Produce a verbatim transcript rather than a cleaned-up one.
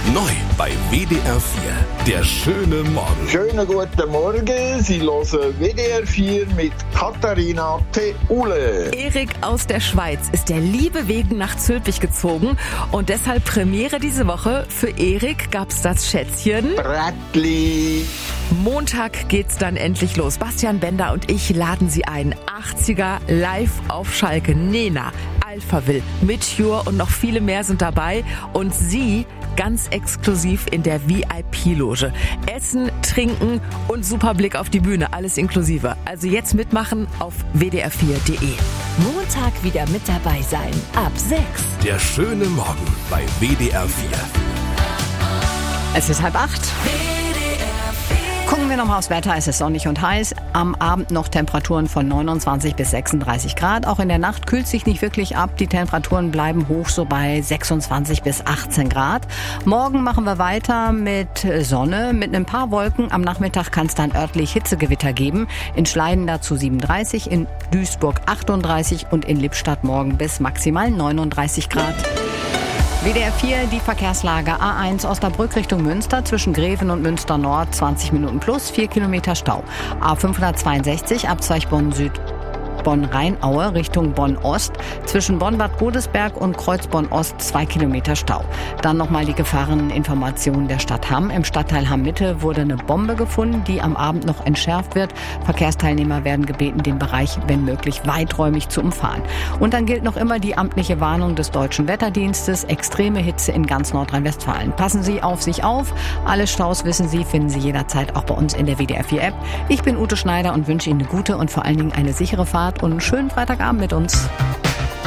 Neu bei W D R vier, der schöne Morgen. Schönen guten Morgen, Sie hören W D R vier mit Katharina Theule. Erik aus der Schweiz ist der Liebe wegen nach Zülpich gezogen und deshalb Premiere diese Woche. Für Erik gab's das Schätzchen Brätli. Montag geht's dann endlich los. Bastian Bender und ich laden Sie ein. achtziger live auf Schalke. Nena, Alphaville, Meteor und noch viele mehr sind dabei. Und Sie ganz exklusiv in der V I P-Loge. Essen, trinken und super Blick auf die Bühne. Alles inklusive. Also jetzt mitmachen auf w d r vier punkt de. Montag wieder mit dabei sein. Ab sechs. Der schöne Morgen bei W D R vier. Es ist halb acht. Gucken wir nochmal aufs Wetter. Es ist sonnig und heiß. Am Abend noch Temperaturen von neunundzwanzig bis sechsunddreißig Grad. Auch in der Nacht kühlt sich nicht wirklich ab. Die Temperaturen bleiben hoch, so bei sechsundzwanzig bis achtzehn Grad. Morgen machen wir weiter mit Sonne, mit ein paar Wolken. Am Nachmittag kann es dann örtlich Hitzegewitter geben. In Schleiden dazu siebenunddreißig, in Duisburg achtunddreißig und in Lippstadt morgen bis maximal neununddreißig Grad. W D R vier, die Verkehrslage. A eins Osnabrück Richtung Münster, zwischen Greven und Münster Nord, zwanzig Minuten plus, vier Kilometer Stau. A fünfhundertzweiundsechzig, Abzweig Bonn Süd, Bonn-Rheinaue Richtung Bonn-Ost, zwischen Bonn-Bad Godesberg und Kreuz-Bonn-Ost, zwei Kilometer Stau. Dann nochmal die Gefahreninformationen der Stadt Hamm. Im Stadtteil Hamm-Mitte wurde eine Bombe gefunden, die am Abend noch entschärft wird. Verkehrsteilnehmer werden gebeten, den Bereich, wenn möglich, weiträumig zu umfahren. Und dann gilt noch immer die amtliche Warnung des Deutschen Wetterdienstes, extreme Hitze in ganz Nordrhein-Westfalen. Passen Sie auf sich auf. Alle Staus, wissen Sie, finden Sie jederzeit auch bei uns in der W D R vier App. Ich bin Ute Schneider und wünsche Ihnen eine gute und vor allen Dingen eine sichere Fahrt und einen schönen Freitagabend mit uns.